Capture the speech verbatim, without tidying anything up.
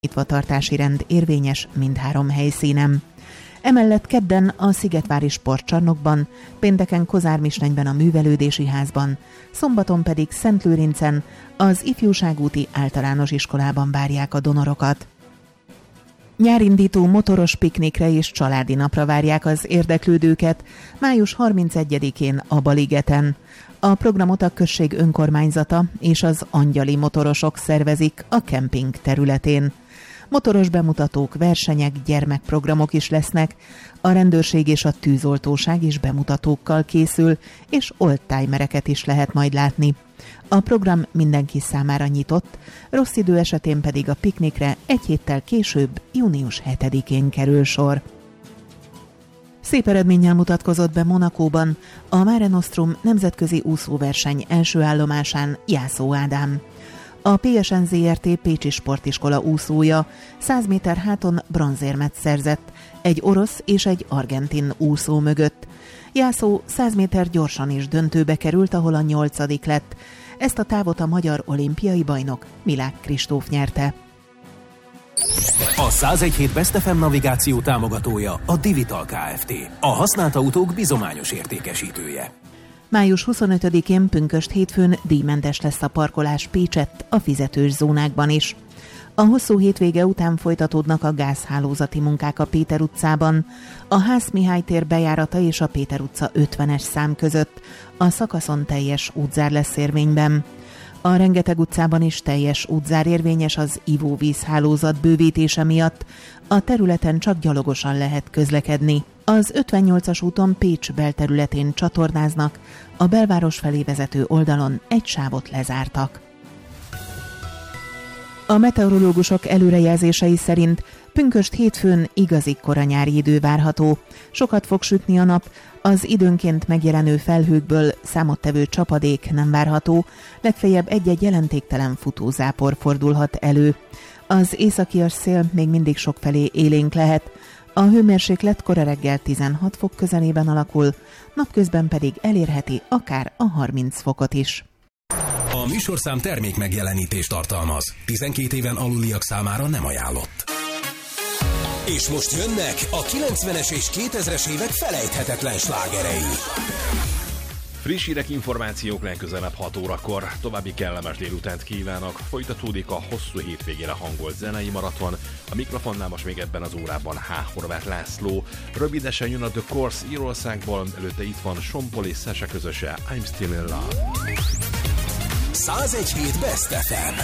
nyitvatartási rend érvényes mindhárom helyszínen. Emellett kedden a Szigetvári Sportcsarnokban, pénteken Kozármisnenyben a Művelődési Házban, szombaton pedig Szentlőrincen az Ifjúságúti Általános Iskolában várják a donorokat. Nyárindító motoros piknikre és családi napra várják az érdeklődőket május harmincegyedikén a Baligeten. A programot a község önkormányzata és az Angyali motorosok szervezik a kemping területén. Motoros bemutatók, versenyek, gyermekprogramok is lesznek, a rendőrség és a tűzoltóság is bemutatókkal készül, és oldtimereket is lehet majd látni. A program mindenki számára nyitott, rossz idő esetén pedig a piknikre egy héttel később, június hetedikén kerül sor. Szép eredménnyel mutatkozott be Monacóban a Mare Nostrum nemzetközi úszóverseny első állomásán Jászó Ádám. A pé es en zé er té Pécsi Sportiskola úszója száz méter háton bronzérmet szerzett, egy orosz és egy argentin úszó mögött. Jászó száz méter gyorsan is döntőbe került, ahol a nyolcadik lett. Ezt a távot a magyar olimpiai bajnok Milák Kristóf nyerte. A száz egy hét Best ef em navigáció támogatója a Divital Kft. A használt autók bizományos értékesítője. május huszonötödikén pünkösd hétfőn díjmentes lesz a parkolás Pécsett a fizetős zónákban is. A hosszú hétvége után folytatódnak a gázhálózati munkák a Péter utcában, a Hász Mihály tér bejárata és a Péter utca ötvenes szám között. A szakaszon teljes útzár lesz érvényben. A Rengeteg utcában is teljes útzár érvényes az ivóvízhálózat bővítése miatt. A területen csak gyalogosan lehet közlekedni. Az ötvennyolcas úton Pécs belterületén csatornáznak, a belváros felé vezető oldalon egy sávot lezártak. A meteorológusok előrejelzései szerint pünkösd hétfőn igazi koranyári idő várható. Sokat fog sütni a nap, az időnként megjelenő felhőkből számottevő csapadék nem várható, legfeljebb egy-egy jelentéktelen futózápor fordulhat elő. Az északias szél még mindig sokfelé élénk lehet, a hőmérséklet kora reggel tizenhat fok közelében alakul, napközben pedig elérheti akár a harminc fokot is. A műsorszám termék megjelenítést tartalmaz. tizenkét éven aluliak számára nem ajánlott. És most jönnek a kilencvenes és kétezres évek felejthetetlen slágerei. Friss hírek, információk legközelebb hat órakor. További kellemes délutánt kívánok. Folytatódik a hosszú hétvégére hangolt zenei maraton. A mikrofonnál most még ebben az órában H. Horváth László. Rövidesen jön a The Course Írországból, előtte itt van Sean Paul és Sasha közöse I'm Still in Love. száz egy hét Best ef em.